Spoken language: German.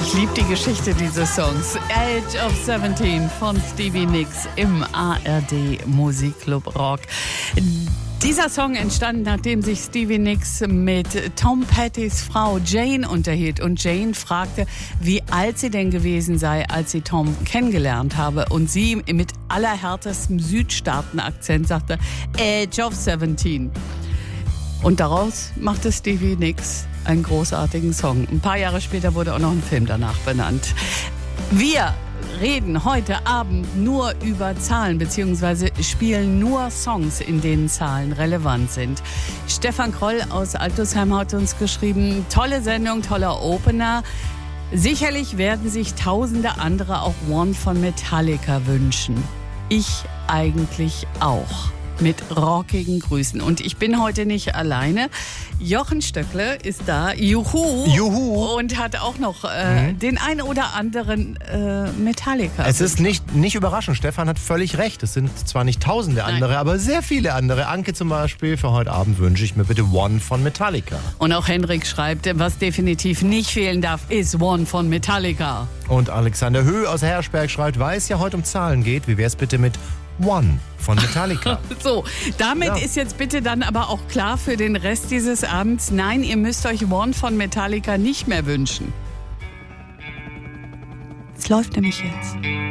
Ich liebe die Geschichte dieses Songs. Age of 17 von Stevie Nicks im ARD Musikclub Rock. Dieser Song entstand, nachdem sich Stevie Nicks mit Tom Pettys Frau Jane unterhielt. Und Jane fragte, wie alt sie denn gewesen sei, als sie Tom kennengelernt habe. Und sie mit allerhärtestem Südstaaten-Akzent sagte, Age of 17. Und daraus machte Stevie Nicks einen großartigen Song. Ein paar Jahre später wurde auch noch ein Film danach benannt. Wir reden heute Abend nur über Zahlen bzw. spielen nur Songs, in denen Zahlen relevant sind. Stefan Kroll aus Altosheim hat uns geschrieben, tolle Sendung, toller Opener. Sicherlich werden sich tausende andere auch One von Metallica wünschen. Ich eigentlich auch. Mit rockigen Grüßen. Und ich bin heute nicht alleine. Jochen Stöckle ist da. Juhu. Und hat auch noch den ein oder anderen Metallica. Es ist nicht überraschend. Stefan hat völlig recht. Es sind zwar nicht tausende andere, aber sehr viele andere. Anke zum Beispiel, für heute Abend wünsche ich mir bitte One von Metallica. Und auch Henrik schreibt, was definitiv nicht fehlen darf, ist One von Metallica. Und Alexander Höh aus Herschberg schreibt, weil es ja heute um Zahlen geht, wie wäre es bitte mit One von Metallica? So, damit ist jetzt bitte dann aber auch klar für den Rest dieses Abends, nein, ihr müsst euch One von Metallica nicht mehr wünschen. Es läuft nämlich jetzt.